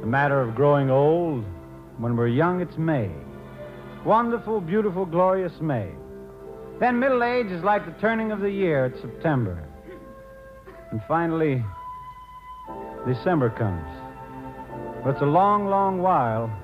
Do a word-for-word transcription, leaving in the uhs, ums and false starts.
The matter of growing old, when we're young, it's May. Wonderful, beautiful, glorious May. Then middle age is like the turning of the year. It's September. And finally, December comes. But it's a long, long while